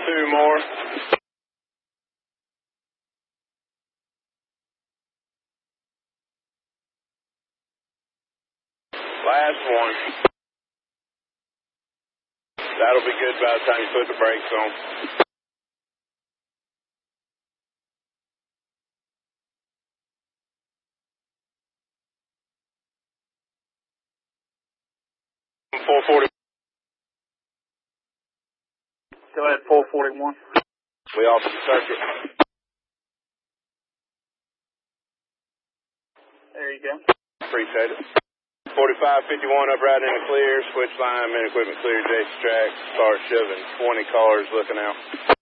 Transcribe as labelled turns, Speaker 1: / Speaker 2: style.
Speaker 1: Two more. Last one. That'll be good by the time you put the brakes on. .440.
Speaker 2: Still at 441.
Speaker 1: We off the circuit.
Speaker 2: There you go.
Speaker 1: Appreciate it. 4551 up right in the clear. Switch line, main equipment clear, Jason Track. Start shoving. 20 cars looking out.